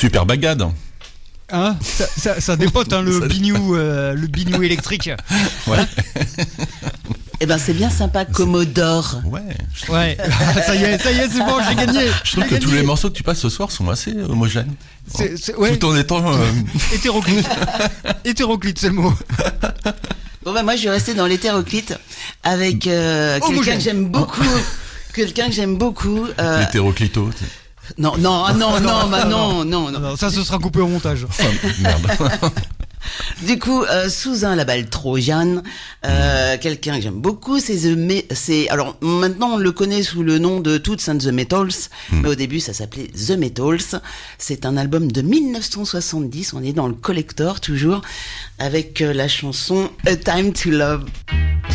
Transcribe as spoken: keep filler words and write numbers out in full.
Super bagade. Hein, ça, ça, ça dépote hein, le Ça- bignou, euh, le bignou électrique. Ouais. Eh ben c'est bien sympa, Commodore. Ouais. Je, Ouais, ça y est, ça y est, c'est bon, j'ai gagné. je trouve J'ai que gagné. tous les morceaux que tu passes ce soir sont assez homogènes. C'est, c'est, ouais, Tout en étant. euh, hétéroclite. Hétéroclite, c'est le mot. Bon bah moi je vais rester dans l'hétéroclite avec euh, quelqu'un Homogène. que j'aime beaucoup. Quelqu'un que j'aime beaucoup. Euh, L'hétéroclito. non, non, ah, non, non, bah non, non, non. Alors, ça, ce sera coupé au montage. Enfin, merde. Du coup, euh, sous un label Trojan, euh, quelqu'un que j'aime beaucoup, c'est The Me- c'est alors maintenant on le connaît sous le nom de Toots and the Metals, mais au début ça s'appelait The Metals. C'est un album de dix-neuf cent soixante-dix, on est dans le collector toujours avec euh, la chanson A Time to Love.